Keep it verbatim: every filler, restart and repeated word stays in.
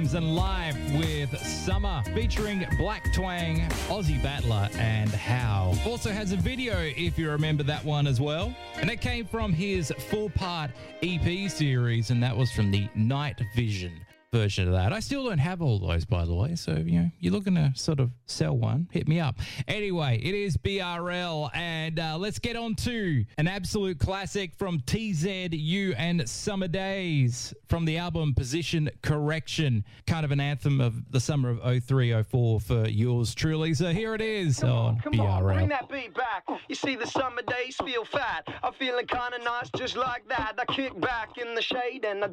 Adams and Life with Summer, featuring Black Twang, Aussie Battler, and How. Also has a video, if you remember that one as well. And it came from his four-part E P series, and that was from the Night Vision version of that. I still don't have all those, by the way, so, you know, you're looking to sort of sell one, hit me up. Anyway, it is B R L, and uh, let's get on to an absolute classic from T Z U and Summer Days from the album Position Correction, kind of an anthem of the summer of oh three oh four for yours truly. So here it is come on, on come B R L. on, bring that beat back. You see, the summer days feel fat. I'm feeling kind of nice just like that. I kick back in the shade and I